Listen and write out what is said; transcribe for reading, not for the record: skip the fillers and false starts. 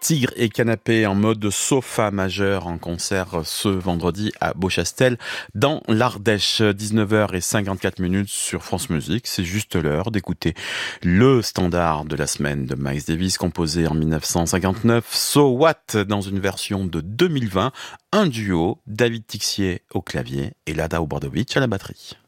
Tigre et Canapé en mode sofa majeur en concert ce vendredi à Beauchastel dans l'Ardèche. 19h54 sur France Musique. C'est juste l'heure d'écouter le standard de la semaine de Miles Davis composé en 1959, So What, dans une version de 2020. Un duo, David Tixier au clavier et Lada Obradovic à la batterie.